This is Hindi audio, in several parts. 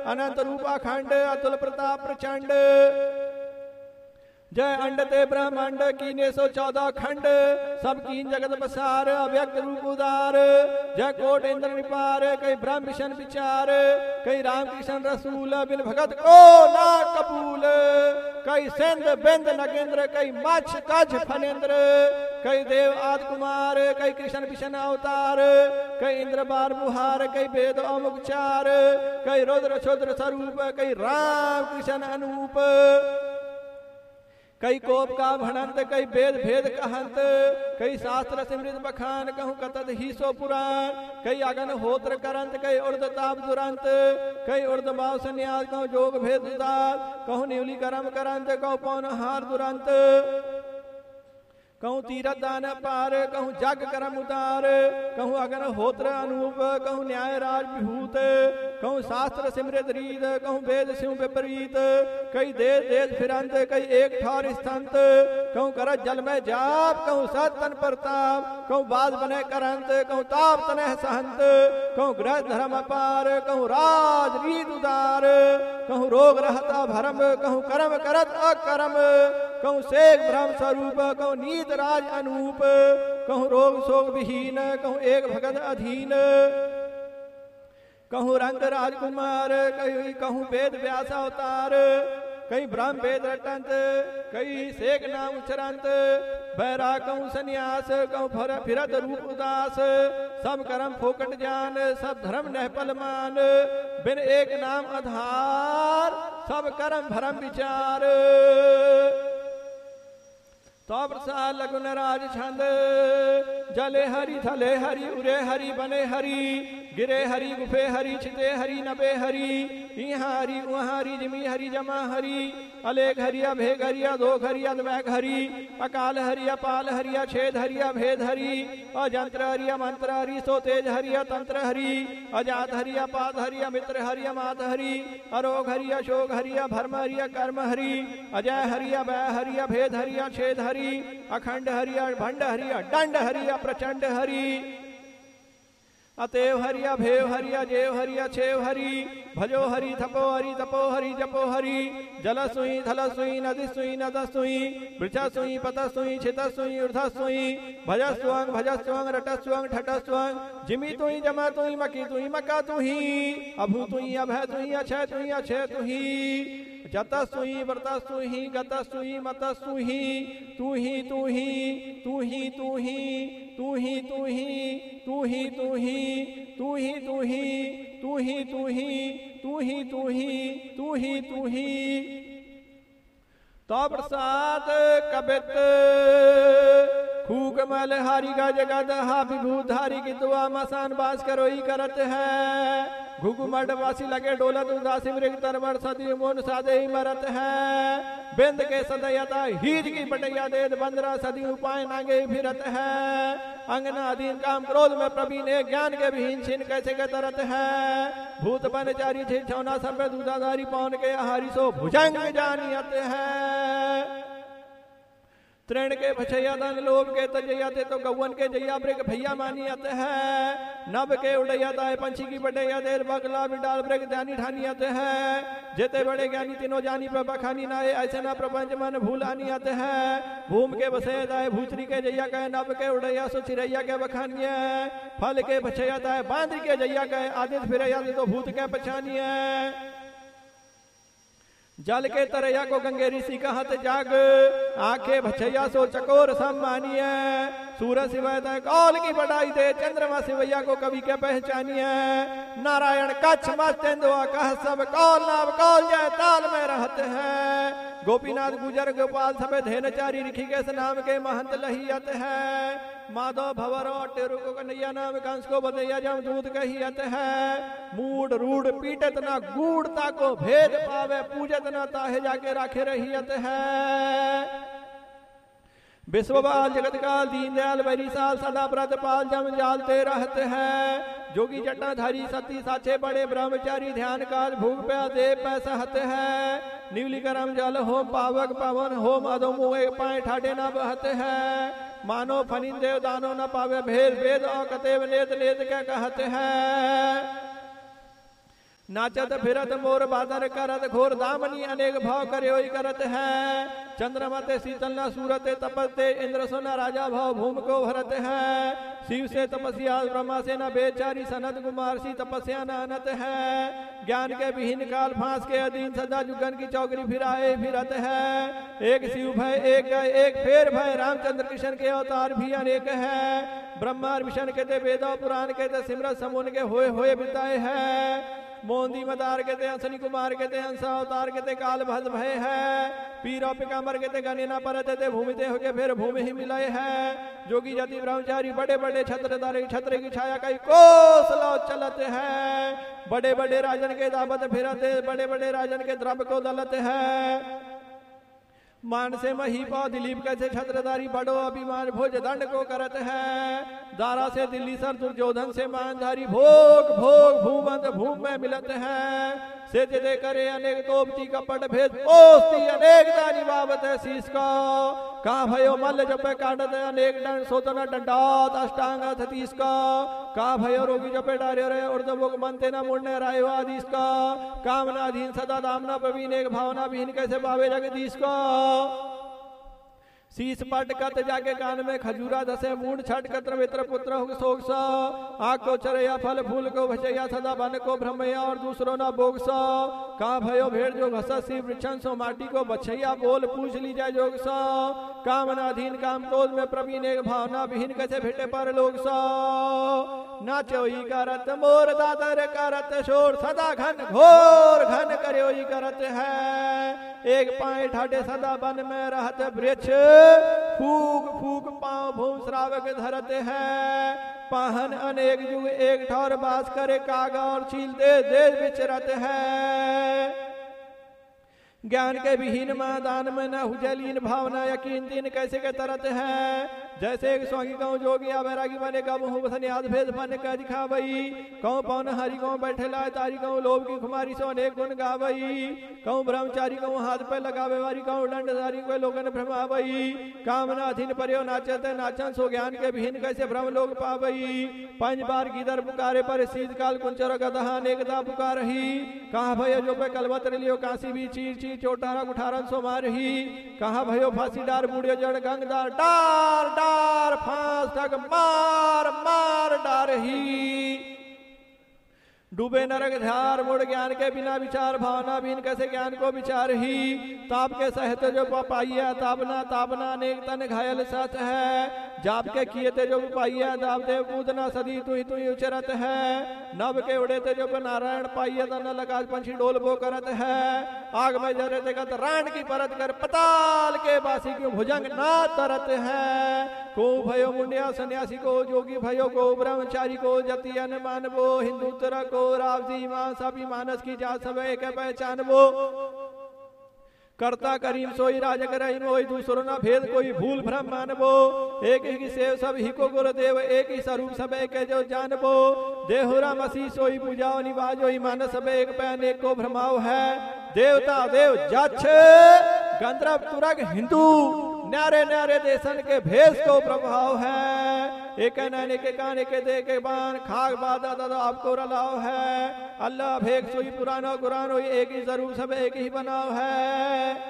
अनंत रूपाखंड अतुल प्रताप प्रचंड। जय अंड ते ब्रह्मांड कीने 114 खंड, सब कीन जगत बसार अव्यक्त रूप उदार। जय कोट इंद्र निपार कई ब्रह्म विशन विचार, कई राम कृष्ण रसूल बिन भगत को ना कबूल। कई सिंध बिंद नगेंद्र कई मच्छ कज फनेन्द्र, कई देव आदि कुमार कई कृष्ण विशन अवतार। कई इंद्र बार बुहार कई वेद अमुक चार, कई रुद्र क्षुद्र स्वरूप कई राम कृष्ण अनूप। कई कोप का भणंत कई वेद भेद कहंत, कई शास्त्र सिमृत बखान कहूँ कतद ही सो पुराण। कई अगन होत्र करंत कई उर्द ताप दुरंत, कई उर्द भाव संन्यास कहूँ जोग भेद उदार। कहूँ निवली करम करंत कहूँ पौन हार दुरंत, कहूँ तीरथ दान पार कहूँ जग करम उतार। कहूँ अगन होत्र अनूप कहूँ न्याय राज विभूत, कहूँ शास्त्र सिमृत रीत कहूँ वेद सिंह विपरीत। कई देश देश फिरंत कई एक ठौर स्तंत, कहूँ करत जल में जाप कहूँ सत तन प्रताप। कहूँ बाज बने करंत कहूँ ताप तनह सहंत, कहूँ ग्रह धर्म अपार कहूँ राज रीत उदार। कहूँ रोग रहता भरम कहूँ कर्म करत अकर्म, कहूँ शेख ब्रह्म स्वरूप कहूँ नीत राज अनूप। कहूँ रोग शोक विहीन कहूँ एक भगत अधीन, कहूँ रंग राजकुमार कहूँ वेद व्यास अवतार। कई ब्रह्म वेद रटंत कई शेख नाम उच्चरंत, बैरा कहूँ संन्यास कहूँ फिरत रूप उदास। सब कर्म फोकट जान सब धर्म नहपल मान, बिन एक नाम आधार सब कर्म भरम विचार। तो प्रसाद लघुन राज छंद, जले हरि थले हरि उरे हरि बने हरि। गिरे हरि गुफे हरि छिते हरि नबे हरि, यहाँ हरि वहाँ हरि जिमी हरि जमा हरि। अलेख हरिया भेग हरिया दोख हरिया द्वैग हरि, अकाल हरिया पाल हरिया छेद हरिया भेद हरि। अजंत्र हरिया मंत्र हरि सो तेज हरिया तंत्र हरि, अजात हरिया पात हरिया मित्र हरिया मात हरि। अरोग हरिया शोक हरिया भर्म हरिया कर्म हरि, अजय हरिया वै हरिया भेद हरिया छेद हरि। अखंड हरिया भंड हरिया दंड हरिया प्रचंड हरि, अतएव हरिया भेव हरिया जेव हरिया छेव हरि। भजो हरि थपो हरि तपो हरि जपो हरि, जल सुई थल सुई नदी सुई नद सुई। वृक्ष सुई पत सुई छित सुई ऊर्ध सुई, भज स्वंग रट स्वंग ठट स्वंग। जिमी तुई जमा तुई मकी तुई मका तुही, अभू तुई अभय तुई अक्षय तुई अक्षय तुही। जत सुई व्रत सुही गत सुई मत सुही, तू ही तू ही तू ही तू ही तू ही तू ही तू ही तू ही तू ही तू ही तू ही तू ही तू ही तू ही तू ही तू ही। तो प्रसाद कबित खूक मल हारी का जगत हा विभूत धारी की दुआ मसान बास करोई करत है। घुघुमट वासी लगे डोलत उदासी मृग तरमर सदी मोन सादे ही मरत है। बिंद के सदयता हीज की पटैया देद बंदरा सदी उपाय नागे फिरत है। अंगना अधीन काम क्रोध में प्रवीण ज्ञान के विहीन छिन कैसे के तरत है। भूत बन चारी छिन छौना सब पे दूधाधारी पौन के आहारी सो भुजंग जानियत है। तृण के भछैया धन लोभ के तजैया थे तो गौवन के जैया ब्रिक भैया मानियत है। नभ के उड़ैया है पंछी की बटैया देर बगला बिडाल ब्रिक ध्यानी ठानियत है। जेते बड़े ज्ञानी तीनों जानी पर बखानी नाए ऐसे ना प्रपंच मन भूल आनियत है। भूम के बसे दाए भूचरी के जैया कहे नभ के उड़ैया सो चिरैया के बखानिय। फल के भछैया दाए बांद्री के जैया कहे आदित्य फिरैया तो भूत के पछानिय। जल के तरैया को गंगे ऋषि कहत जाग, आंखें भछैया सो चकोर सम्मानीय। सूरज शिवय कौल की बढ़ाई दे चंद्रमा शिवैया को कवि के पहचानिय। नारायण कच्छ मस्त तेंदुआ कह सब कौल नाम कौल जय ताल में रहते हैं। गोपीनाथ गुजर गोपाल सबे धेनचारी ऋषिकेश नाम के महंत लहियत है। माधव भवर और टेरु को कन्हैया नाम कंस को बदैया जम दूध कहियत है। मूड रूढ़ पीटत ना गूढ़ता को भेद पावे, पूजत ना ताहे जाके राखे रहियत है। विश्वपाल जगत काल दीनदयाल बैरी साल सदा व्रत पाल जम जालते रहते हैं। जोगी जटाधारी सती साचे बड़े ब्रह्मचारी ध्यान काज भूख प्या दे पैसहते हैं। निवली करम जल हो पावक पवन हो मधु मुए पाए ठाडे न बहते हैं। मानो फनिन देव दानो न पावे भेद भेद और कतेव नेत नेत क्या कहते हैं। नाचत फिरत मोर बादर करत घोर दामनी अनेक भाव करे करत है। चंद्रमा ते शीतल न सूरत तपते इंद्र सोना राजा भाव भूम को भरत है। शिव से तपस्या ब्रह्मा से न बेचारी सनत कुमार सी तपस्या न अनत है। ज्ञान के विहीन काल फांस के अधीन सदा जुगन की चौकरी फिराए फिरत है। एक शिव भय एक फेर भय रामचंद्र कृष्ण के अवतार भी अनेक है। ब्रह्मा विष्णु के ते वेदा पुराण के ते सिमरत समुन के होए बिताए है। मोंदी मदार के ते अंसनी कुमार के ते अंसा अवतार के ते काल भद भय है। पीरो पिकामर के ते गणना परत ते भूमि ते होके फिर भूमि ही मिलाए है। जोगी जाति ब्रह्मचारी बड़े बड़े छत्र की छाया कई कोसलो चलत है। बड़े बड़े राजन के दावत फिरते बड़े बड़े राजन के द्रव्य को दलत है। मान से मही पाव दिलीप कैसे छत्रधारी बड़ो अभिमान भोज दंड को करत है। दारा से दिल्ली सर दुर्योधन से मानधारी भोग भोग भूमंत भूम में मिलत है। से दे करे अनेक तोपती कपट भेद पोस्ती अनेक दानी बाबत है शीश का। कहा भयो मल्ल जपे काटत अनेक दंड सोतना दंडात अष्टांग तीस का। कहा भयो रोगी जपे डारे रहे उर्दमुख मनते न मुड़ने रायो आदिश का। कामना अधीन सदा दामना प्रवीण एक भावना विहीन कैसे पावे जगदीश का। शीश पट कत जाके कान में खजूरा दसे मूड छठ कत्र मित्र पुत्र हो शोक सा। आग को चरैया फल फूल को भचैया सदा बन को भ्रमैया और दूसरों ना भोग सा। कहा भयो भेड़ जो घसा सी वृक्षण सो माटी को बछैया बोल पूछ ली जाए जोग सा। कामनाधीन काम क्रोध में प्रवीण एक भावना विहीन कैसे भेटे पर लोग सा। नाचो ही करत मोर दादर करत शोर सदा घन घोर घन करो ही करत है। एक पाए ठाटे सदा वन में रहत वृक्ष फूक फूक पांव भूम श्रावक धरत है। पाहन अनेक युग एक ठौर बास करे कागा और चील दे देश विचरत है। ज्ञान के विहीन मैदान में न हुजलीन भावना यकीन दिन कैसे के तरत है। जैसे एक स्वांगी कहूँ जोगी या बैरागी बने का मुँह बसन याद भेद बन का दिखावई। कहूँ पौन हरि कहूँ बैठे लाए तारी कहूँ लोभ की खुमारी से अनेक गुण गावई। कहूँ ब्रह्मचारी कहूँ हाथ पे लगावे वारी कहूँ दंडधारी को लोगन भ्रमावई। कामना अधीन पर्यो नाचते नाचन सो ज्ञान के विहीन कैसे भ्रम लोग पावई। पंच बार गिदर पुकारे पर शीतकाल कुंचर गदहा अनेकदा पुकारही। कहा भयो जो पे कलवत लियो काशी भी चीर चीर चोटारा कुठारन सो मारही। कहा भयो फांसी डार बूढ़ियो जड़ गंगदार डार डार फांस ठग मार मार डारही। डूबे नरक झार मुड़ ज्ञान के बिना विचार भावना बिन कैसे ज्ञान को विचार ही। ताप के सहत जो पाइया तापना तापना अनेक तन घायल सत है। जाप के किए ते जो पाइया दाप देव कूदना सदी तु ही उचरत है। नभ के उड़े ते जो नारायण पाइया तन लगा पंछी डोल बो करत है। आग में जरे ते गत राण की परत कर पताल के बासी क्यों भुजंग ना तरत है। को भयो मुंडिया सन्यासी को जोगी भयो को ब्रह्मचारी को जतियन मानवो हिंदू तरह को रावजी मांस मानस की जात सब एक पहचान वो। करता करीम सोई राजक रहीम होई दूसरो न भेद कोई भूल भ्रम मानबो। एक ही सेव सब ही को गुरुदेव एक ही स्वरूप सब एक जो जानबो। देहुरा मसीह सोई पूजाओ निवाजो ही मानस सब एक पैन एक को भ्रमाओ है। देवता देव जच्छ गंधर्व तुरग हिंदू न्यारे न्यारे देशन के भेष को प्रभाव है। एक नैने के काने के दे के बान खाक बादा दादा आपको रलाव है। अल्लाह भेक सोई पुरानो कुरानो एक ही जरूर सब एक ही बनाव है।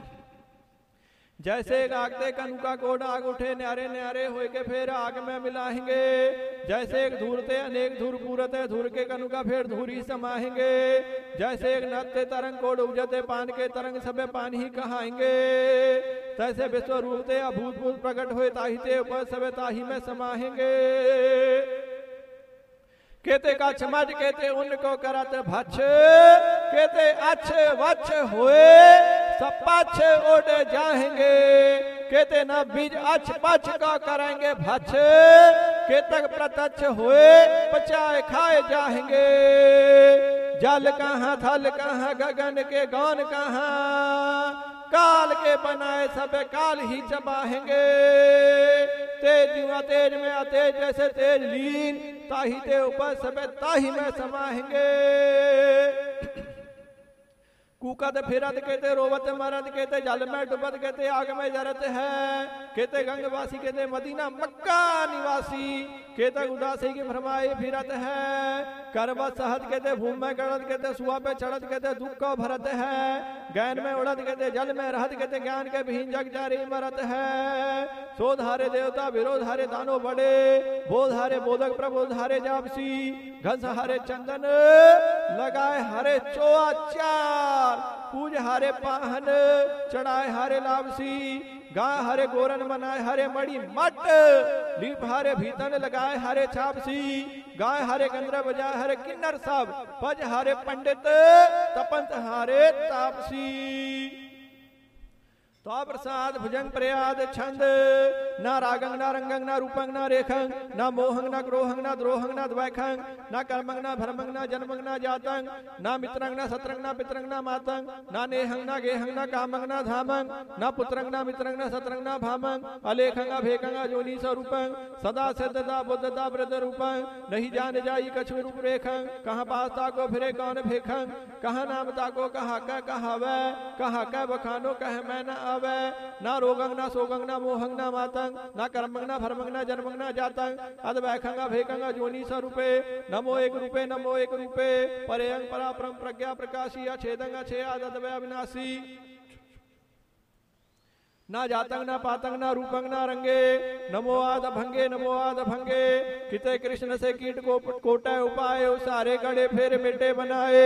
जैसे आगते कनुका कोड आग उठे न्यारे न्यारे होए के फिर आग में मिलाएंगे। जैसे एक धूर ते अनेक धूर पूरत है धूर के कनुका फिर धूरी समाएंगे। जैसे एक नत्ते तरंग कोड उजते पान के तरंग सबे पानी ही कहाएंगे। तैसे विश्व रूप ते अभूतपूर्व प्रकट हुए ताही ते ऊपर सबे ताही में समाएंगे। केते का चमच केते उनको करत भच्छ केते अच्छ वच्छ हुए सब पछ ओढ़ जाएंगे। केते न बीज अच्छ पछ का करेंगे भच्छ केतक प्रत्यक्ष हुए पचाए खाए जाएंगे। जल कहाँ थल कहाँ गगन के गौन कहाँ काल के बनाए सब काल ही चबाहेंगे। तेज युवा तेज में अतेज जैसे तेज लीन ताही ते ऊपर सब ताही में समाहेंगे। कूकत फिरत कहते रोवत मरत कहते जल में डुबत कहते आग में जरत है। कहते गंगवासी कहते मदीना मक्का निवासी केतक उदासी की भरमाए फिरत है। करवत सहत कहते भूमि में गड़त कहते सुआ पे चढ़त कहते दुख को भरत है। गैन में उड़त कहते जल में रहत कहते ज्ञान के भीन जग जारी मरत है। सोधारे देवता विरोधारे दानो बड़े बोधारे बोधक प्रबोधारे जापसी घस हरे चंदन लगाए हरे चोआ चार पूज हरे पाहन चढ़ाए हरे लावसी गा हरे गोरन मनाए हरे मड़ी मट लीप हरे भीतन लगाए हरे छापसी गाय हरे गंद्र बजाए हरे किन्नर सब पज हरे पंडित तपंत हरे तापसी। तो प्रसाद भुजंग प्रयाद छंद ना रागंग ना रंगंग ना रूपंग ना रेखंग ना मोहंग ना क्रोहंग ना द्रोहंग ना द्वैखंग ना कर्मंग ना भरमंग ना जन्मंग ना जातंग ना मित्रंग ना सत्रंग ना पितरंग ना मातंग ना नेहंग ना गेहंग ना कामंग ना धामंग ना पुत्रंग ना मित्रंग ना सत्रंग ना भामंग अलेखंग अभेखंग अजोनी स्वरूपंग सदा सिद्धता बुद्धता वृद्ध रूपंग नहीं जान जाई कछु रूप रेखंग कहाँ पास्ता को फिरे कौन भेखंग कहाँ नाम ताको कहा कै बखानो कह मैं न अवै ना रोगंग ना सोगंग ना मोहंग ना मातंग ना कर्मंग ना भरमंग ना जन्मंग ना जातंग अद वैखंग भेखंग जोनी स्वरूपे नमो एक रूपे परेयंग परापरम प्रज्ञा प्रकाशी अछेदंग अछे आदत अविनाशी ना जातंग ना पातंग ना रूपंग ना रंगे नमो आद भंगे किते कृष्ण से कीट को कोटा उपाय सारे गड़े फेर मिटे बनाए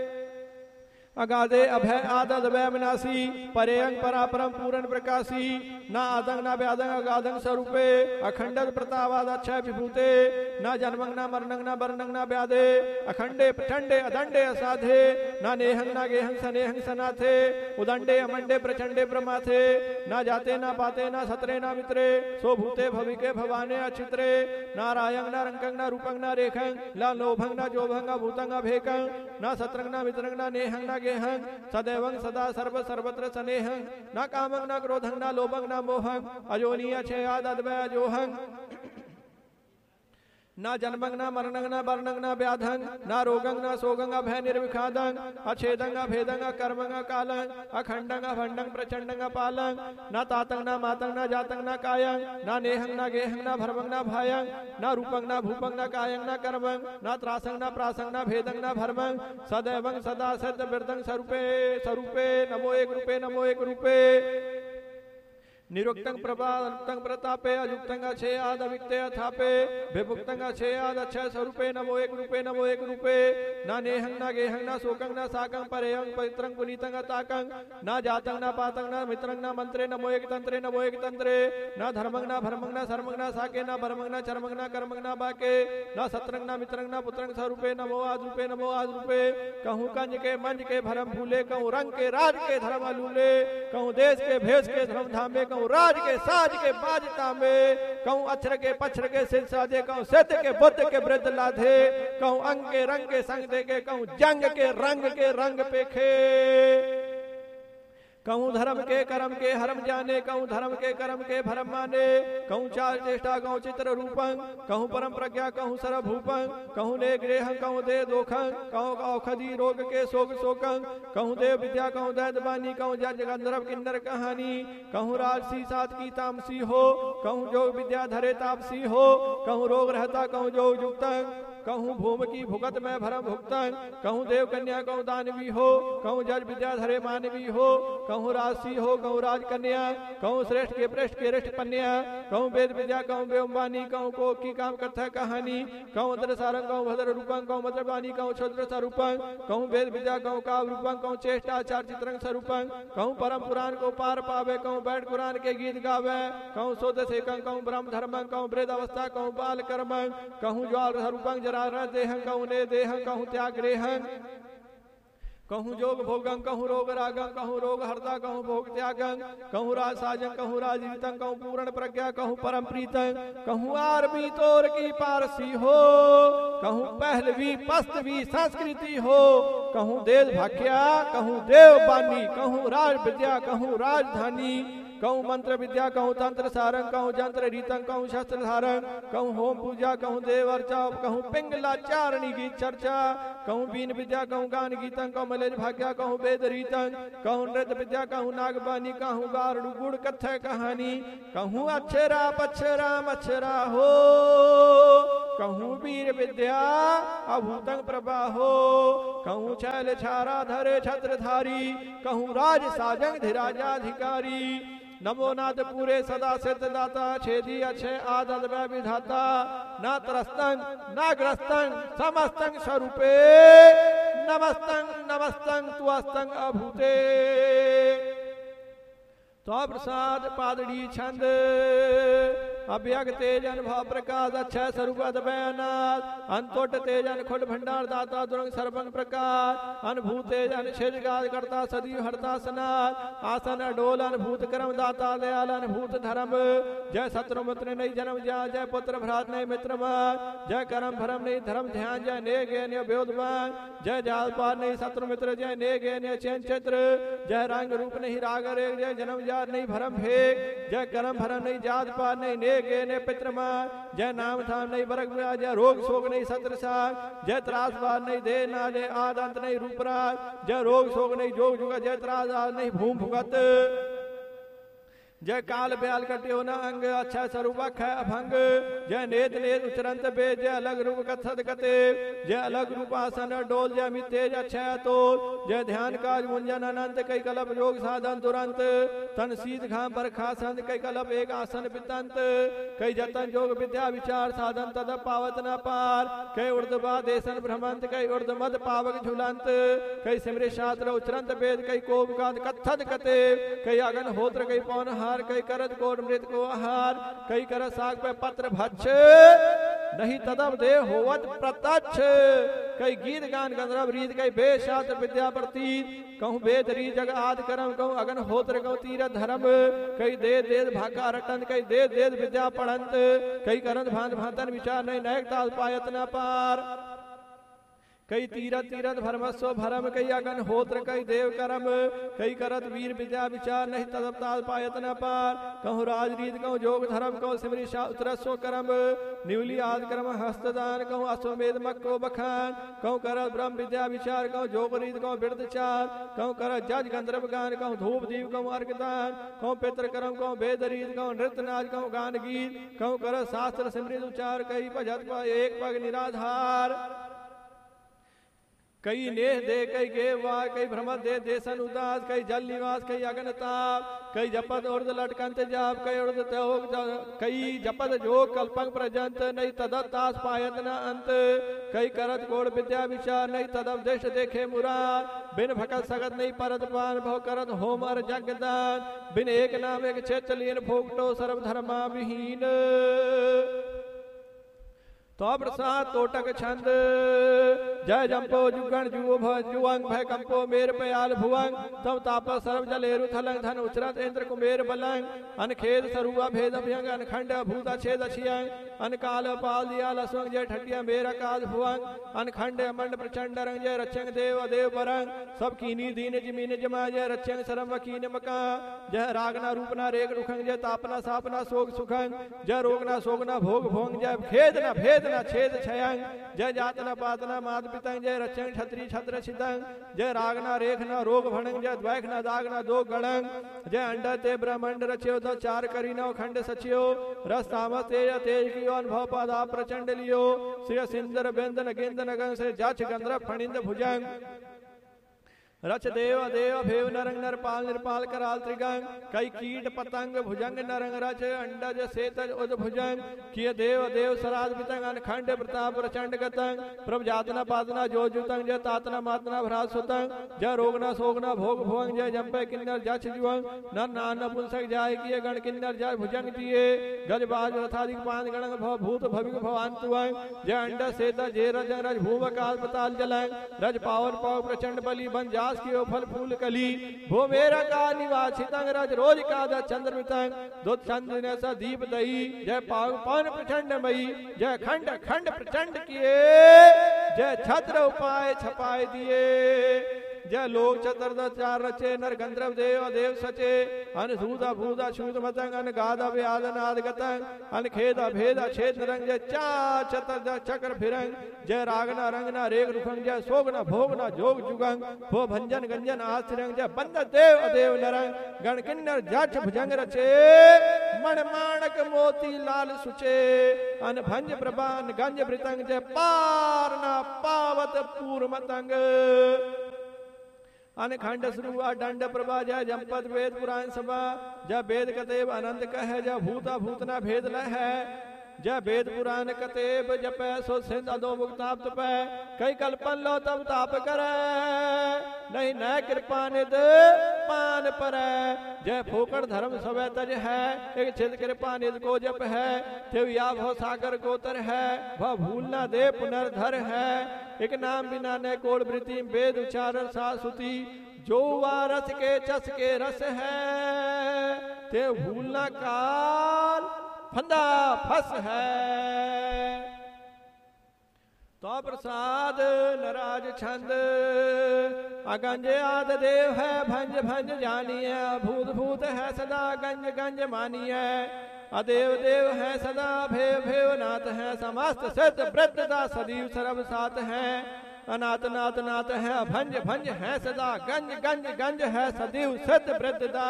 अगाधे अभय आदद वैमनासी परेयंग परापरम पूर्ण प्रकाशी ना आदंग ना व्यादंग अगाधंग स्वरूपे अखंडत प्रतावाद अक्षय विभूते ना जन्मंग ना मरणंग ना बर्णंग ना व्याधे अखंडे प्रचंडे अदंडे असाधे ना नेहंग ना गेहंग सनेहंग सनाथे उदंडे अमंडे प्रचंडे प्रमाथे ना जाते ना पाते ना सतरे ना मित्रे सो भूते भविके भवाने अचित्रे ना रायंग ना रंगंग ना रूपंग ना रेखंग ला लोभंग ना जोभंग भूतंग अभेकंग ना सत्रंग ना मित्रंग ना नेहंग ना गेहंग सदैवंग सदा सर्व सर्वत्र सनेहंग ना कामंग ना क्रोधंग ना लोभंग ना मोहंग अजोनी अक्षयाद अद्वय अजोहंग ना जन्मंग ना मरणंग ना वर्णंग ना व्याधंग ना रोगंग ना सोगंग अभय निर्विखादंग अछेदंग भेदंग कर्मंग कालंग अखंडंग भंडंग प्रचंडंग पालंग ना तातंग ना मातंग ना जातंग ना कायंग ना नेहंग ना गेहंग ना भरमंग ना भायंग ना रूपंग ना भूपंग ना कायंग ना कर्मंग ना त्रासंग ना प्रासंग ना भेदंग ना भरमंग सदैवंग सदा सद वृद्धंग स्वरूपे नमो एक रूपे निरुक्तंग प्रभातंग प्रतापे अयुक्तंग अक्षय आद अविक्ते अथापे विभुक्तंग अक्षय आद अक्षय स्वरूपे नमो एक रूपे ना नेहंग ना गेहंग ना शोकंग ना साकंग परेयंग पवित्रंग पुनीतंग ताकंग ना जातंग ना पातंग ना मित्रंग ना मंत्रे नमो एक तंत्रे ना धर्मंग ना भरमंग ना सर्मंग ना साके ना भरमंग ना चरमंग ना कर्मंग ना बाके ना सत्रंग ना मित्रंग ना पुत्रंग स्वरूपे नमो आज रूपे कहूँ कंज के मंज के भरम भूले कहूँ रंग के राज के धर्म अलूले कहूँ देश के भेष के धर्म धामे कहूँ राज के साज के बाजता में कहूँ अक्षर के पक्षर के सिर साजे कहूँ सत्य के बुद्ध के वृद्ध लाधे कहूँ अंग के रंग के संग देखे कहूँ जंग के रंग पेखे कहूँ धर्म के कर्म के हरम जाने कहूँ धर्म के कर्म के भरम माने कहूँ चार चेष्टा कहूँ चित्र रूपंग कहूँ परम प्रज्ञा कहूँ सर्वभूपंग कहूँ ने गृहंग कहूँ दे दोखंग कहूँ औषधि रोग के शोक शोकंग कहूँ देव विद्या कहूँ दैतबानी कहूँ जज गंधर्व किन्नर कहानी कहूँ राजसी सात की तामसी हो कहूँ जोग विद्या धरे तापसी हो कहूँ रोग रहता कहूँ जोग युक्तंग कहूँ भूमि की भुगत में भरम भुगतंग कहूँ देव कन्या कहूँ दानवी हो कहूँ जज विद्या धरे मानवी हो कहूँ राजसी हो कहूँ राजकन्या कहूँ श्रेष्ठ के पृष्ठ के रिष्ठ कन्या कहूँ वेद विद्या कहूँ व्योमवाणी कहूँ को की काम कथा कहानी कहूँ अद्र सारंग कहूँ भद्र रूपंग कहूँ मद्रवाणी कहूँ क्षुद्र स्वरूपंग कहूँ वेद विद्या कहूँ काव रूपंग कहूँ चेष्टा चार चित्रंग स्वरूपंग कहूँ परम पुराण को पार पावे कहूँ बैठ कुरान के गीत गावे कहूँ शोध सेकंग कहूँ ब्रह्म धर्मंग कहूँ वृद्ध अवस्था कहूँ बाल कर्मंग कहूँ ज्वाल स्वरूपंग जरा देहं कहूँ ने देहं कहूँ त्याग रेहं कहूँ जोग भोगं कहूँ रोग रागं कहूँ रोग हरता कहूँ भोग त्यागं कहूँ राज साजं कहूँ राजनीतं कहूँ पूर्ण प्रज्ञा कहूँ परम प्रीतं कहूँ आरबी तोर की पारसी हो कहूँ पहलवी पस्तवी संस्कृति हो कहूँ देश भाग्या कहूँ देव बानी कहूँ राज विद्या कहूँ राजधानी कहूँ मंत्र विद्या, कहूँ तंत्र सारंग, कहूँ जंत्र रीतंग, कहूँ शस्त्र धारंग, कहूँ होम पूजा, कहूँ देव अर्चा, कहूँ पिंगला चारणी गीत चर्चा, कहूँ बीन विद्या, कहूँ गान गीतंग, कहूँ मलेज भाग्या, कहूँ वेद रीतंग, कहूँ नृत्य विद्या, कहूँ नागबानी, कहूँ गारुड़ गुड़ कथा कहानी, कहूँ अक्षरा पक्षरा मच्छरा हो, कहूँ वीर विद्या अभूतंग प्रभा हो, कहूँ छैल छारा धरे छत्रधारी, कहूँ राज साजंग धीराजाधिकारी। नमो नाथ पूरे सदा सिद्ध दाता, छेदी अक्षय आदत वै विधाता, न त्रस्तंग न ग्रस्तंग समस्तंग स्वरूपे, नमस्तंग नमस्तंग तुअस्तंग अभूते। तो प्रसाद पादड़ी छंद अभ्यग तेज अनुभव प्रकाश अक्षय स्वरूप अद्वैनाथ, अंतोट तेज अनखुट भंडार दाता दुरंग सर्वंग प्रकाश, अनुभूत तेज अनछेद करता सदी हरता सनाथ, आसन अडोल अनुभूत कर्म दाता दयाल अनुभूत धर्म, जय शत्रु मित्र नहीं जन्म जा, जय पुत्र भ्रात नहीं मित्र मान, जय कर्म भरम नहीं धर्म ध्यान, जय ने ज्ञ व्योधमान, जय जाल पार नहीं शत्रु मित्र, जय ने ज्ञ चैन चित्र, जय रंग रूप नहीं राग रेख, जय जन्म जात नहीं भरम भेग, जय कर्म भरम नहीं जात पार नहीं ने ने पितृमा, जय नाम धाम नहीं वर्ग, जय रोग शोक नहीं सत्रसाग, जय त्रासवाद नहीं दे ना, जय आदंत नहीं रूपराज, जय रोग शोक नहीं जोग जुगा, जय त्रास नहीं भूम भुगत, जय काल ब्याल कट्यो न अंग, अच्छा स्वरूप है अभंग, जय नेत नेत उचरंत बे, जय अलग रूप कथत कते, जय अलग रूप आसन डोल, जय अमित तेज अक्षय तोल, जय ध्यान काज मुंजन अनंत, कई कलप योग साधन तुरंत, तन शीत घाम पर खासंत, कई कलप एक आसन पितंत, कई जतन जोग विद्या विचार साधन तद पावत न पार, कई उर्दबा देशन भ्रमंत, कई उर्द मद पावक झुलंत, कई सिमरे शास्त्र उचरंत वेद, कई कोप कांत कथत कते, कई अगन होत्र, कई पौन कई करत कोट मृत को आहार, कई करत साग पे पत्र भक्ष, नहीं तदब दे होवत प्रत्यक्ष, कई गीत गान गंधर्व रीत, कई वेद शास्त्र विद्या प्रतीत, कहूँ वेद रीत जग आदि कर्म, कहूँ अगन होत्र, कहूँ तीरथ धर्म, कई देद देद भाका रटंत, कई देद देद विद्या पढ़ंत, कई करंत भांत भांतन विचार नहीं नैकता पायत न पार, कई तीरथ तीरथ भरमस्व भरम, कई अगन होत्र, कई देव कर्म, कई करत वीर विद्या विचार नहीं तदपता पायत न पार, कहूँ राजरीत, कहूँ जोग धर्म, कहूँ सिमरी उतरस्व कर्म, निवली आदि कर्म हस्तदान, कहूँ अश्वमेध मक्को बखान, कहूँ करत ब्रह्म विद्या विचार, कहूँ जोग रीत, कहूँ वृद्धचार, कहूँ करत जज गंधर्व गान, कहूँ धूप दीप, कहूँ अर्घदान, कहूँ पितृ कर्म, कहूँ वेद रीत, कहूँ नृत्य नाच, कहूँ गान गीत, कहूँ करत शास्त्र सिमृत उच्चार, कई भजत एक पग निराधार, कई नेह दे, कई गेवा, कई भ्रमर दे देशन उदास, कई जल निवास, कई अगन ताप, कई जपत उर्द लटकंत जाप, कई उर्द त्योग, कई जपत जोग कल्पंग प्रजंत, नहीं तदत्तास पायत न अंत, कई करत कोड़ विद्या विचार, नहीं तदब दृष्ट देखे मुरार, बिन भकत सगत नहीं परत पान, भव करत होमर जगदान, बिन एक नाम एक क्षेत्र लीन भोगटो सर्व धर्मा विहीन। तो प्रसाद तोटक छंद जय जंपो जुगण जुओ जुअंग भय कंपो मेर पयाल भुवंग तम ताप सर्व जलेरु थलंग धन उचरत इंद्र कुमेर बलंग अनखेद सरुआ भेद अभ्यंग अनखंड भूत छेद छियंग अनकाल पाल दिया लसवंग जय ठटिया मेर अकाल भुवंग अनखंड मंड प्रचंड रंग जय रक्षंग देव देव बरंग सब कीनी दीन जमीन जमा जय रक्षंग सरम वकीन मका जय रागना रूपना रेग रुखंग जय तापना सापना सोग सुखंग जय रोगना सोगना भोग भोंग जय खेद न भेद न छेद छयंग जय जातना पातना माद पितंग जय रक्षंग छत्री छत्र छितंग जय रागना रेखना रोग भणंग जय द्वैखना दागना दो गणंग जय अंडा ते ब्रह्मंड रच्यो द चार करीनो खंड सचियो रस तामस तेज तेज की अनुभव पादा प्रचंड लियो श्री सिंदर बेंदन गेंद नगन से जाच गंधर फणिंद भुजंग रच देव देव भेव नरंग नरपाल निर्पाल कराल त्रिगंग कई कीट पतंग भुजंग नरंग रच अंडज सेतज उद भुजंग किय देव देव सराज पितंग अनखंड प्रताप प्रचंड गतंग प्रभ जातना पातना जो जुतंग जय तातना मातना भ्रात सुतंग जय रोगना सोगना भोग भुवंग जय जंपे किन्नर जछ जुवंग नर नान पुंसक जाय किय गण किन्नर जय भुजंग दिए गज बाज रथाधिक पांच गणंग भव भूत भविक भवान तुवंग जय अंड सेत जे रज रज भूम काल पताल जलंग रज पावन पाव प्रचंड बलि बन जा कियो फल फूल कली भो मेरा का निवासित रज रोज का चंद्र मितंग दो चंद्र ने सा दीप दही जय पाव पान प्रचंड मई जय खंड खंड प्रचंड किए जय छत्र उपाय छपाए दिए जय लोक चतुर्दश चार रचे नर गंधर्व देव देव सचे अन सूदा भूदा शूद मतंग अन गादा व्याद नाद गतंग अन खेदा भेदा छेद रंग जय चा चतुर्दश चक्र फिरंग जय रागना रंगना रेग रुखंग जय सोगना भोगना जोग जुगंग भो भंजन गंजन आश्रंग जय बंद देव अदेव नरंग गण किन्नर जठ भुजंग रचे मण माणक मोती लाल सुचे अन भंज प्रभान गंज भृतंग जय पारना पावत पूर मतंग अन खंड श्रुआ दंड प्रभा जय जमपद वेद पुराण सभा जय वेद कतेब अनंत कह जय भूता भूतना भेद लह जय वेद पुराण कतेब जप सो सिंध अदो मुक्ताप तपै कई कल्पन लो तब ताप करे नहीं न कृपा निद पान पर जय फोकड़ धर्म सवै तज है एक छिद कृपा निद को जप है तेव या भव सागर गोतर है वह भूल न दे पुनर्धर है एक नाम बिना न कोड़ वृत्ति वेद उच्चारण सासुति जो रस के चस के रस है ते भूलना काल फंदा फस है तो प्रसाद नराज छंद अगंज आद देव है भंज भंज जानिए भूत भूत है सदा गंज गंज मानिए अदेव देव है सदा भेव भेव नाथ है समस्त सिद्ध वृद्धता सदीव सर्व सात है अनाथ नाथ नाथ है भंज भंज है सदा गंज गंज गंज है सदीव सिद्ध वृद्धता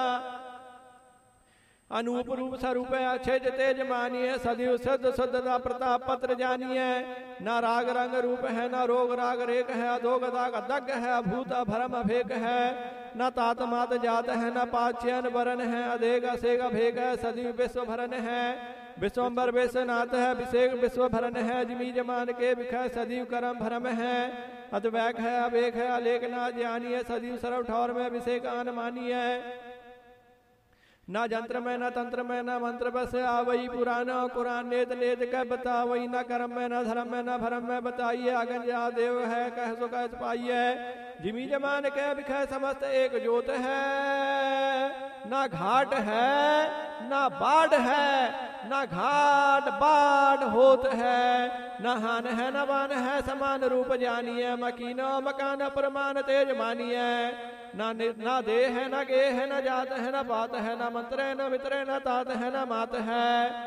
अनूप रूप स्वरूप अक्षय तेज मानिए सदैव सिद्ध शुद्धता प्रताप पत्र जानिए न राग रंग रूप है न रोग राग रेख है अधोग दाग दग है भूत भरम अभेक है न तात मात जात है न पाचयन वरण है अधेग असेग अभेग है सदैव विश्व भरण है विश्वम्बर विश्वनाथ है अभिषेक विश्व भरण है जमी जमान के विखय सदैव करम भरम है अद्वैक है अवेक है अलेख न ज्ञानी सदैव सर्व ठौर में अभिषेक आन मानी है ना जंत्र में न तंत्र में न मंत्र बस आवई पुराना कुरान नेत नेत कह बतावई न कर्म में न धर्म में न भरम में बताइए अगंजा देव है कह सो कह पाइए जिमी जमान कह बिखय समस्त एक जोत है ना घाट है ना बाढ़ है ना घाट बाढ़ होत है न हान है न वान है समान रूप जानिए मकीनो मकान प्रमाण तेज मानिए ना देह है न गे है न जात है न बात है न मंत्र है न मित्र है न तात है न मात है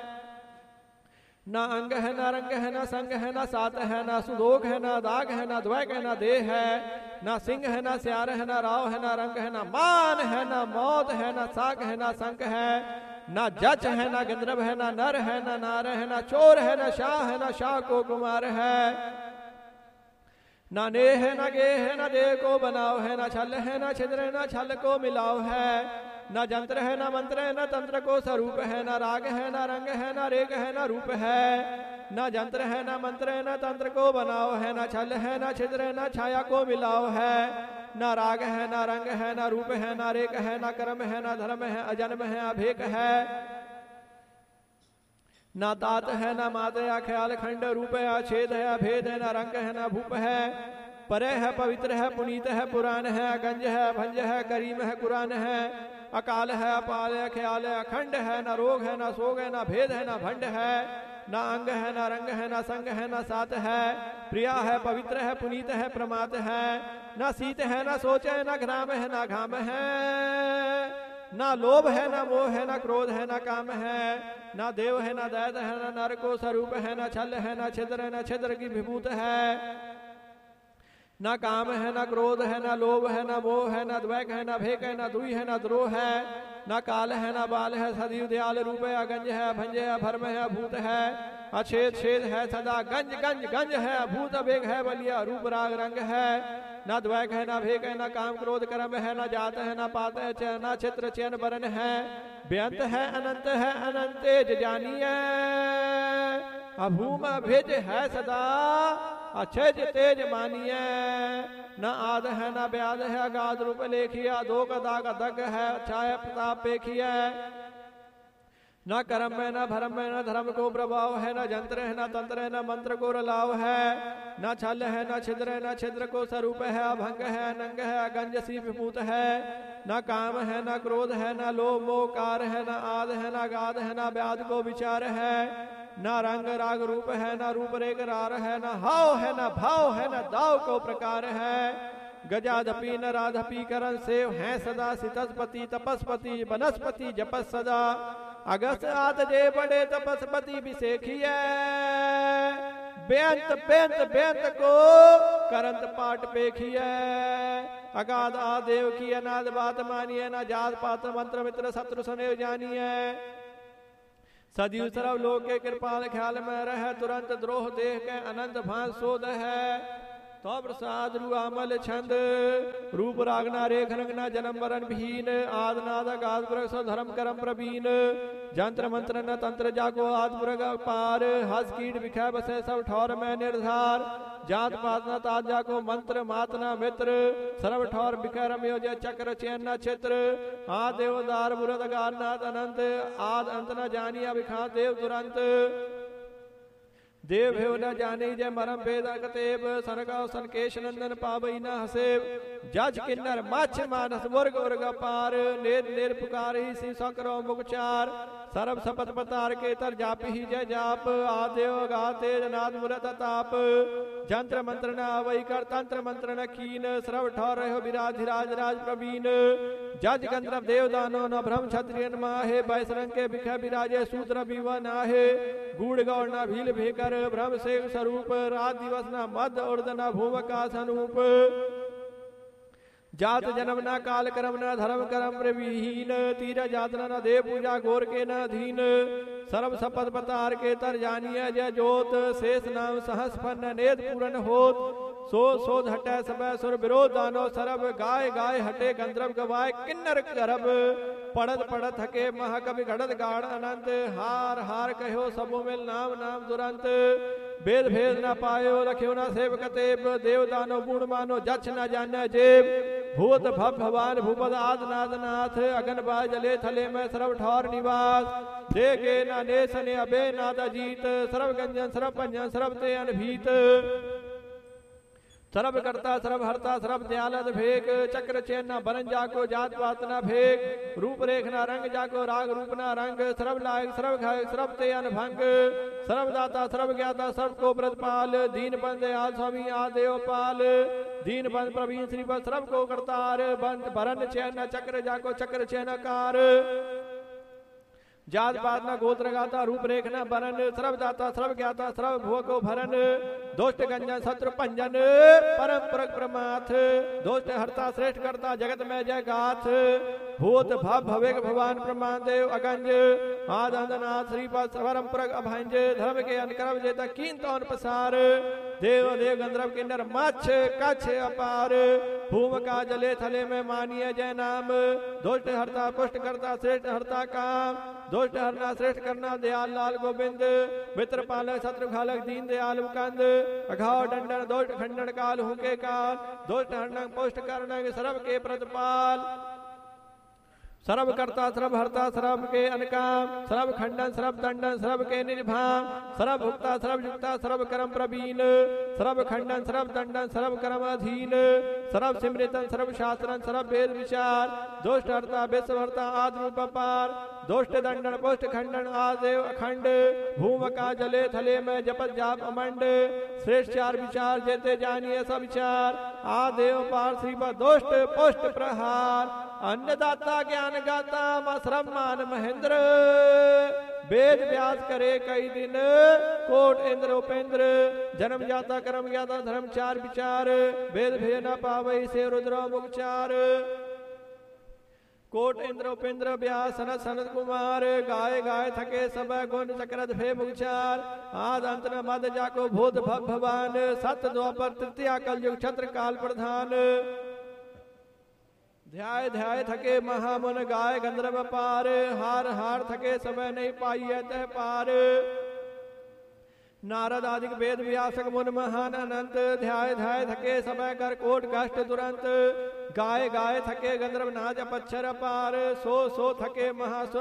न अंग है न रंग है न संग है न सात है न सुदोग है न दाग है न द्वैक है न देह है न सिंह है न स्यार है न राव है न रंग है न मान है न मौत है न साग है न संक है न जच है न गंधर्व है न नर है न नार है न चोर है न शाह है न शाह को कुमार है न ने है न गे है न दे को बनाओ है न छल है न छिद्र है न छल को मिलाओ है न जंत्र है न मंत्र है न तंत्र को स्वरूप है न राग है न रंग है न रेग है न रूप है न जंत्र है न मंत्र है न तंत्र को बनाओ है न छल है न छिद्र है न छाया को मिलाओ है न राग है न रंग है न रूप है न रेग है न कर्म है न धर्म है अजन्म है अभेक है न तात है न मात या ख्याल खंड रूप है अछेद है अभेद है न रंग है न भूप है परे है पवित्र है पुनीत है पुराण है गंज है भंज है करीम है कुरान है अकाल है अपाल है ख्याल है अखंड है न रोग है न सोग है न भेद है न भंड है न अंग है न रंग है न संग है न सात है प्रिया है पवित्र है पुनीत है प्रमात है न शीत है न सोच है न घ्राम है न घाम है न लोभ है न मोह है न क्रोध है न काम है न देव है न दैत है न नर को स्वरूप है न छल है न छिद्र है न छिद्र की विभूत है न काम है न क्रोध है न लोभ है न मोह है न द्वैक है न भेक है न दुई है न द्रोह है न काल है न बाल है सदैव दयाल रूप है अगंज है भंज है भर्म है भूत है अछेद छेद है सदा गंज गंज गंज है भूत अभेग है बलिया रूप राग रंग है न द्वैक है न भेक है न काम क्रोध कर्म है न जात है न पात है न चित्र चैन वरण है बेअंत है अनंत तेज जानिए अभूम भेज है सदा अक्षय तेज मानिए न आद है न ब्याद है अगाध रूप लेखिया दो दाग दग है छाया प्रताप पेखिया न कर्म में न भरम में न धर्म को प्रभाव है न जंत्र है न तंत्र है न मंत्र को रलाव है न छल है न छिद्र है न छिद्र को स्वरूप है अभंग है नंग है अगंज सी विभूत है न काम है न क्रोध है न लोभ मोह कार है न आद है न गाद है न ब्याद को विचार है न रंग राग रूप है न रूप रेग रार है न हाव है न भाव है न दाव को प्रकार है गजाधपी नराधपी करण सेव हैं सदा सितस्पति तपस्पति वनस्पति जपस सदा अगस्त आत जे बड़े तपस्पति विशेखिए बेंत बेंत बेंत को करंत पाठ पेखिए अगाध आदेव की अनाद बात मानिए न जात पात मंत्र मित्र शत्रु सनेव जानिए सदिव सर्व लोक के कृपाल ख्याल में रह तुरंत द्रोह देह के अनंत भांस सोध है तो प्रसाद रुआमल छंद रूप रागना रेख रंगना जन्म वरण भीन आदनाद गाद पुरख धर्म करम प्रवीण जंत्र मंत्र न तंत्र जागो आत्मरग पार हस कीट विखय बसे सब ठौर में निर्धार जात पात न तात जाको मंत्र मातना मित्र सर्व ठौर विखय रमयो जय चक्र चैन न चित्र आ देवदार बुरद गारनाथ अनंत आद अंत न जानिया विखा देव तुरंत देव भेव न जाने जय मरम भेद अकतेब सनकाव सनकेश नंदन पावई न हसेब जज किन्नर माछ मानस वर्ग वर्ग पार नेर नेर पुकार ही सी सकरो मुखचार सरब सपत पतार के तर जाप ही जय जाप आदेव गाते जनाद मुरत ताप जंत्र मंत्र न अवई कर तंत्र मंत्र न कीन सरब ठौर रहो विराधिराज राज प्रवीण जज गंधर्व देवदानो न भ्रम क्षत्रियन माहे बैसरंग के बिखय विराजे सूत्र विवन आहे गूढ़ गौर न भील भेकर ब्रह्म से स्वरूप रात दिवस न मद उर्द न भूम का सनूप जात जन्म न काल कर्म न धर्म कर्म प्रवीहीन तीर जात न देव पूजा घोर के न धीन सर्व सपद पतार के तर जानिय जय जोत शेष नाम सहस फन नेद पूरन होत सो हटे सब सुर विरोध दानो सरब गाय गाय हटे गंधर्व गवाय किन्नर करब पढ़त पढ़त हके महाकवि घड़त गाढ़ अनंत हार हार कहो सबो मिल नाम नाम दुरंत भेद भेद न पायो रखियो न सेव कतेब देव दानो गुण मानो जछ न जान जेब भूत भव भवान भूपद आद नाद नाथ अगन बाज जले थले में सर्व ठौर निवास देखे न नेस ने अबे नाद अजीत सर्व गंजन सर्व पंजन सर्व ते अनभीत सर्व करता सर्व हरता सर्व दयालद भेक चक्र चैन न बरन जाको जात पात न भेक रूप रेख न रंग जाको राग रूप न रंग सर्व लायक सर्व खाय सर्व ते अनभंग सर्व दाता सर्व ज्ञाता सर्व को व्रतपाल दीन बंद दयाल स्वामी आदेव पाल दीन बंद प्रवीण श्रीपद सर्व को करतार बंद भरन चैन न चक्र जाको चक्र चैन कार जात पात न गोत्र गाता रूप रेख न बरन सर्व दाता सर्व ज्ञाता सर्व भुव को भरन दोष्ट गंजन शत्रु पंजन परम पुरख प्रमाथ दोष्ट हरता श्रेष्ठ करता जगत में जय गाथ भूत भव भवेक भगवान प्रमाण देव अगंज आद अंदनाथ श्रीपद परम पुरख अभंज धर्म के अनकरव जेता कीन तौन पसार देव देव गंधर्व किन्नर मच्छ कच्छ अपार भूम का जले थले में मानिय जय नाम दोष्ट हरता पुष्ट करता श्रेष्ठ हरता काम दोष्ट हरना श्रेष्ठ करना दयाल लाल गोविंद मित्र पालक शत्रु घालक दीन दयाल मुकंद अघाव दंडन दोष्ट खंडन काल हुके काल दोष्ट हरण पुष्ट करण सर्व के प्रतिपाल सर्व करता सर्व हरता सर्व के अनकाम सर्व खंडन सर्व दंडन सर्व के निर्भाम सर्व भुक्ता सर्व युक्ता सर्व कर्म प्रवीण सर्व खंडन सर्व दंडन सर्व कर्म अधीन सर्व सिमृतन सर्व शास्त्रन सर्व वेद विचार दोष्ट हरता विश्व हरता आदि रूप पार दोष्ट दंडन पुष्ट खंडन आदेव अखंड भूम का जले थले में जपत जाप अमंड श्रेष्ठ चार विचार जेते जानिए सब विचार आदेव पार श्रीपद दोष्ट पुष्ट प्रहार अन्नदाता ज्ञान गाता मश्रम मान महेंद्र वेद व्यास करे कई दिन कोट इंद्र उपेंद्र जन्म जाता कर्म ज्ञाता धर्म चार विचार वेद भेद न पावई से रुद्र मुखचार कोट इंद्र उपेंद्र व्यास सनत सनत कुमार गाय गाय थके सब गुण चक्रत भे मुखचार आद अंत न मद जाको भूत भव भवान सत द्वापर तृतीया कल युग छत्र काल प्रधान ध्याय ध्याय थके महामन गाय गंधर्व पार हार हार थके समय नहीं पाइए तह पार नारद आदि वेद व्यासक मुन महान अनंत ध्याय ध्याय थके समय कर कोट कष्ट तुरंत गाय गाय थके गंधर्व नाज अपच्छर पार सो थके महासुर